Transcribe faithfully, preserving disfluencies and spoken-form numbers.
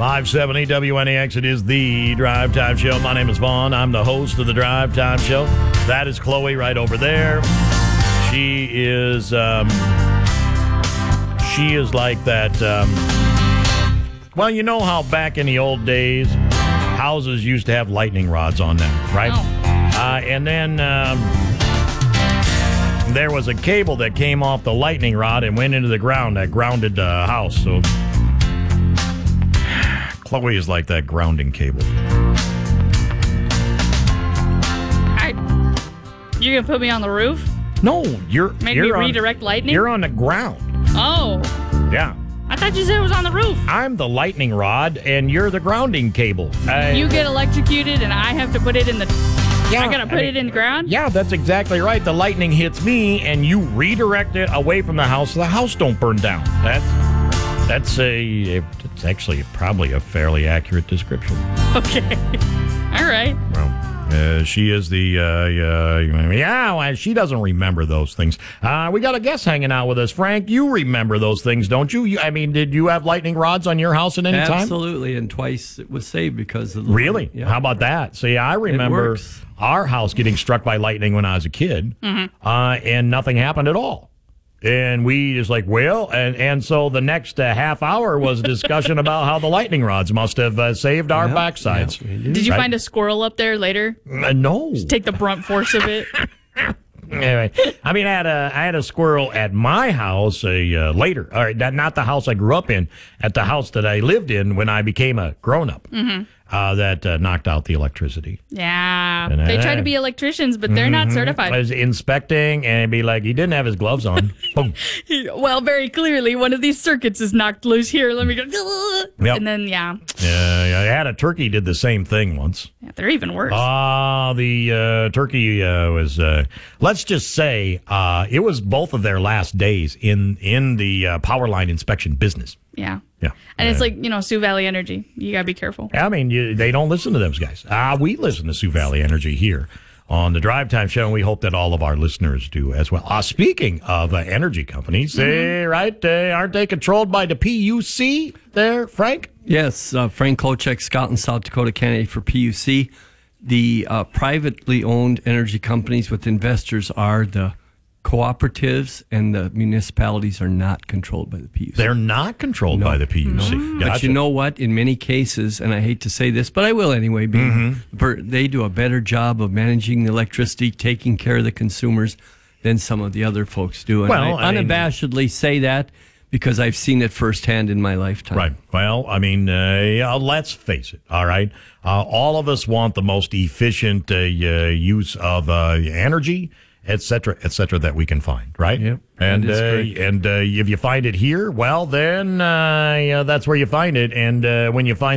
five seventy W N A X, it is the Drive Time Show. My name is Vaughn. I'm the host of the Drive Time Show. That is Chloe right over there. She is, um, she is like that, um, well, you know how back in the old days, houses used to have lightning rods on them, right? Oh. Uh, and then um, there was a cable that came off the lightning rod and went into the ground that grounded the house. So Chloe is like that grounding cable. I, you're going to put me on the roof? No, you're... Make you're me on, redirect lightning? You're on the ground. Oh. Yeah. I thought you said it was on the roof. I'm the lightning rod, and you're the grounding cable. I, you get electrocuted, and I have to put it in the... Yeah, I got to put I mean, it in the ground? Yeah, that's exactly right. The lightning hits me, and you redirect it away from the house so the house don't burn down. That's that's a... It's actually probably a fairly accurate description. Okay. All right. Well... Uh, she is the, uh, uh, yeah, well, she doesn't remember those things. Uh, we got a guest hanging out with us. Frank, you remember those things, don't you? you I mean, did you have lightning rods on your house at any time? Absolutely, and twice it was saved because of the Really? Yeah. How about that? See, I remember our house getting struck by lightning when I was a kid, mm-hmm. uh, and nothing happened at all. And we just like, well, and, and so the next uh, half hour was discussion about how the lightning rods must have uh, saved our Yep, backsides. yep, did. Did you Right? find a squirrel up there later? Uh, no. Just take the brunt force of it? Anyway, I mean, I had a I had a squirrel at my house a uh, later. All right, that, not the house I grew up in, at the house that I lived in when I became a grown up. Mm-hmm. Uh, that uh, knocked out the electricity. Yeah. And They I- try to be electricians, but they're not I certified. was inspecting, and it'd be like, he didn't have his gloves on. Boom. Well, very clearly, one of these circuits is knocked loose here. Let me go. Yep. And then, yeah. Uh, I had a turkey did the same thing once. yeah they're even worse. Ah, the uh, turkey uh, was, uh, let's just say, uh, it was both of their last days in, in the uh, power line inspection business. yeah. Yeah. And it's Uh, like, you know, Sioux Valley Energy. You got to be careful. I mean, you, they don't listen to those guys. Ah, we listen to Sioux Valley Energy here on the Drive Time Show, and we hope that all of our listeners do as well. Uh, speaking of uh, energy companies, mm-hmm. eh, right, uh, aren't they controlled by the P U C there, Frank? Yes, uh, Frank Klochek, Scotland, South Dakota candidate for P U C. The uh, privately owned energy companies with investors are the cooperatives, and the municipalities are not controlled by the P U C. They're not controlled No. by the P U C. No. Gotcha. But you know what? In many cases, and I hate to say this, but I will anyway, being Mm-hmm. per- they do a better job of managing the electricity, taking care of the consumers than some of the other folks do. And Well, I I mean- unabashedly say that because I've seen it firsthand in my lifetime. Right. Well, I mean, uh, yeah, let's face it, all right? Uh, all of us want the most efficient uh, uh, use of uh, energy, et cetera, et cetera, that we can find, right? Yep, And that is uh, great. and uh, if you find it here, well, then uh, yeah, that's where you find it. And uh, when you find